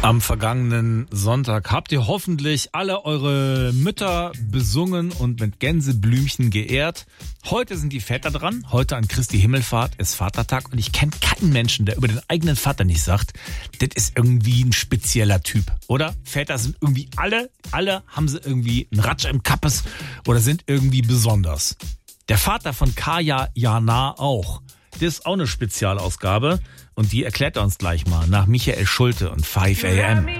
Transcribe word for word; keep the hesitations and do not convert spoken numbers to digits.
Am vergangenen Sonntag habt ihr hoffentlich alle eure Mütter besungen und mit Gänseblümchen geehrt. Heute sind die Väter dran. Heute an Christi Himmelfahrt ist Vatertag und ich kenne keinen Menschen, der über den eigenen Vater nicht sagt, das ist irgendwie ein spezieller Typ, oder? Väter sind irgendwie alle, alle haben sie irgendwie einen Ratsch im Kappes oder sind irgendwie besonders. Der Vater von Kaya Jana auch. Das ist auch eine Spezialausgabe und die erklärt er uns gleich mal nach Michael Schulte und fünf a m.